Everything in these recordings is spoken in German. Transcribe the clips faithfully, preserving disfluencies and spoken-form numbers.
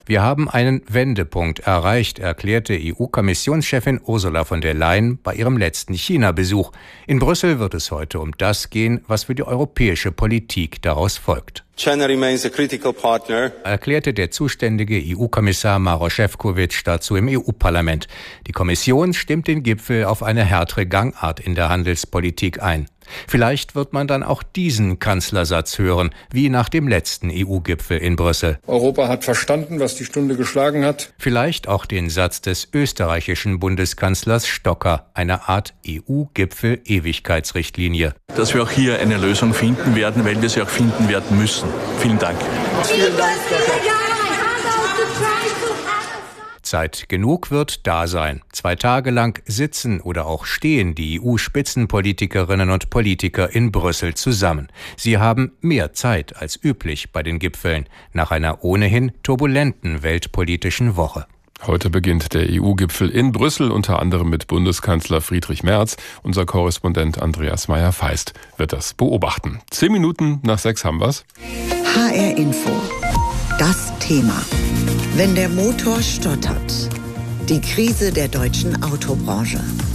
Wir haben einen Wendepunkt erreicht, erklärte E U-Kommissionschefin Ursula von der Leyen bei ihrem letzten China-Besuch. In Brüssel wird es heute um das gehen, was für die europäische Politik daraus folgt. China remains a critical partner, erklärte der zuständige E U-Kommissar Maroš Šefčovič dazu im E U-Parlament. Die Kommission stimmt den Gipfel auf eine härtere Gangart in der Handelspolitik ein. Vielleicht wird man dann auch diesen Kanzlersatz hören, wie nach dem letzten E U-Gipfel in Brüssel. Europa hat verstanden, was die Stunde geschlagen hat. Vielleicht auch den Satz des österreichischen Bundeskanzlers Stocker, eine Art E U-Gipfel-Ewigkeitsrichtlinie. Dass wir auch hier eine Lösung finden werden, weil wir sie auch finden werden müssen. Vielen Dank. Vielen Dank, Stocker. Zeit genug wird da sein. Zwei Tage lang sitzen oder auch stehen die E U-Spitzenpolitikerinnen und Politiker in Brüssel zusammen. Sie haben mehr Zeit als üblich bei den Gipfeln, nach einer ohnehin turbulenten weltpolitischen Woche. Heute beginnt der E U-Gipfel in Brüssel, unter anderem mit Bundeskanzler Friedrich Merz. Unser Korrespondent Andreas Meyer-Feist wird das beobachten. Zehn Minuten nach sechs haben wir's. H R Info. Das Thema. Wenn der Motor stottert. Die Krise der deutschen Autobranche.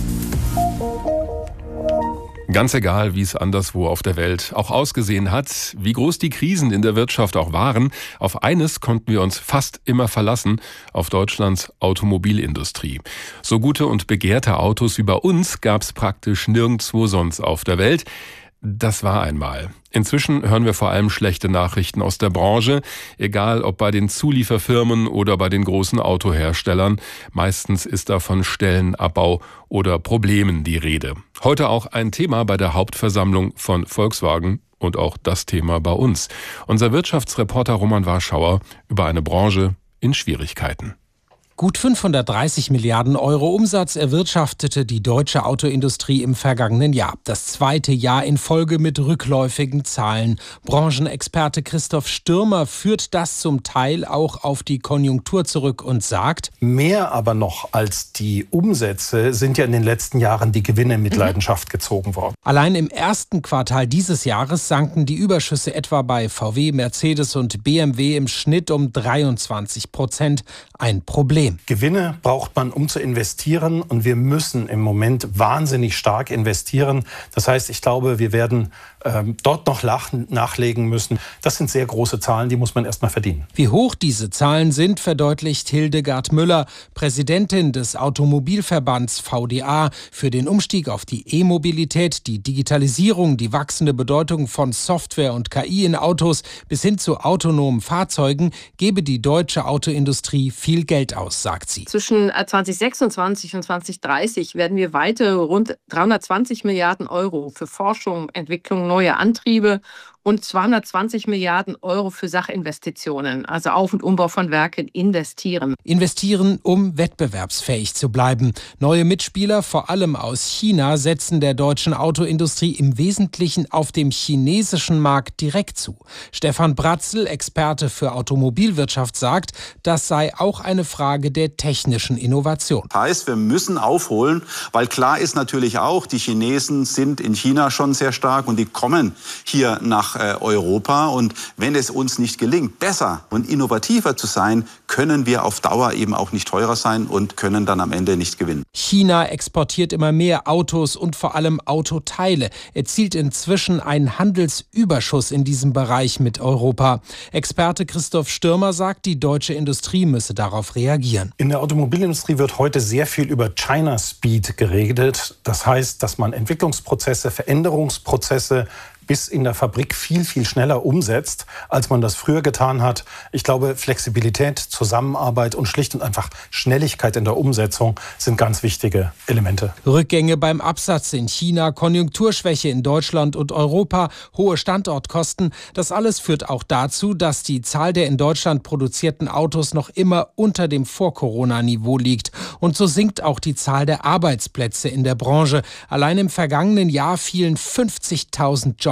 Ganz egal, wie es anderswo auf der Welt auch ausgesehen hat, wie groß die Krisen in der Wirtschaft auch waren, auf eines konnten wir uns fast immer verlassen, auf Deutschlands Automobilindustrie. So gute und begehrte Autos wie bei uns gab es praktisch nirgendwo sonst auf der Welt. Das war einmal. Inzwischen hören wir vor allem schlechte Nachrichten aus der Branche, egal ob bei den Zulieferfirmen oder bei den großen Autoherstellern. Meistens ist da von Stellenabbau oder Problemen die Rede. Heute auch ein Thema bei der Hauptversammlung von Volkswagen und auch das Thema bei uns. Unser Wirtschaftsreporter Roman Warschauer über eine Branche in Schwierigkeiten. Gut fünfhundertdreißig Milliarden Euro Umsatz erwirtschaftete die deutsche Autoindustrie im vergangenen Jahr. Das zweite Jahr in Folge mit rückläufigen Zahlen. Branchenexperte Christoph Stürmer führt das zum Teil auch auf die Konjunktur zurück und sagt: Mehr aber noch als die Umsätze sind ja in den letzten Jahren die Gewinne in Mitleidenschaft gezogen worden. Allein im ersten Quartal dieses Jahres sanken die Überschüsse etwa bei V W, Mercedes und B M W im Schnitt um dreiundzwanzig Prozent. Ein Problem. Gewinne braucht man, um zu investieren, und wir müssen im Moment wahnsinnig stark investieren. Das heißt, ich glaube, wir werden ähm, dort noch lachen, nachlegen müssen. Das sind sehr große Zahlen, die muss man erst mal verdienen. Wie hoch diese Zahlen sind, verdeutlicht Hildegard Müller, Präsidentin des Automobilverbands V D A. Für den Umstieg auf die E-Mobilität, die Digitalisierung, die wachsende Bedeutung von Software und K I in Autos bis hin zu autonomen Fahrzeugen gebe die deutsche Autoindustrie viel Geld aus, sagt sie. Zwischen zweitausendsechsundzwanzig und zweitausenddreißig werden wir weitere rund dreihundertzwanzig Milliarden Euro für Forschung, Entwicklung neuer Antriebe und zweihundertzwanzig Milliarden Euro für Sachinvestitionen, also Auf- und Umbau von Werken, investieren. Investieren, um wettbewerbsfähig zu bleiben. Neue Mitspieler, vor allem aus China, setzen der deutschen Autoindustrie im Wesentlichen auf dem chinesischen Markt direkt zu. Stefan Bratzel, Experte für Automobilwirtschaft, sagt, das sei auch eine Frage der technischen Innovation. Das heißt, wir müssen aufholen, weil klar ist natürlich auch, die Chinesen sind in China schon sehr stark und die kommen hier nach Europa. Und wenn es uns nicht gelingt, besser und innovativer zu sein, können wir auf Dauer eben auch nicht teurer sein und können dann am Ende nicht gewinnen. China exportiert immer mehr Autos und vor allem Autoteile, erzielt inzwischen einen Handelsüberschuss in diesem Bereich mit Europa. Experte Christoph Stürmer sagt, die deutsche Industrie müsse darauf reagieren. In der Automobilindustrie wird heute sehr viel über China Speed geredet. Das heißt, dass man Entwicklungsprozesse, Veränderungsprozesse bis in der Fabrik viel, viel schneller umsetzt, als man das früher getan hat. Ich glaube, Flexibilität, Zusammenarbeit und schlicht und einfach Schnelligkeit in der Umsetzung sind ganz wichtige Elemente. Rückgänge beim Absatz in China, Konjunkturschwäche in Deutschland und Europa, hohe Standortkosten. Das alles führt auch dazu, dass die Zahl der in Deutschland produzierten Autos noch immer unter dem Vor-Corona-Niveau liegt. Und so sinkt auch die Zahl der Arbeitsplätze in der Branche. Allein im vergangenen Jahr fielen fünfzigtausend Jobs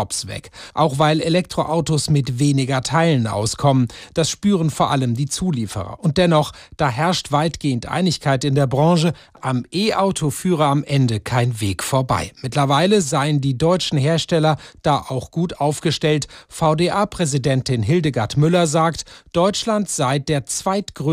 Jobs weg. Auch weil Elektroautos mit weniger Teilen auskommen. Das spüren vor allem die Zulieferer. Und dennoch, da herrscht weitgehend Einigkeit in der Branche, am E-Auto führe am Ende kein Weg vorbei. Mittlerweile seien die deutschen Hersteller da auch gut aufgestellt. V D A-Präsidentin Hildegard Müller sagt, Deutschland sei der zweitgrößte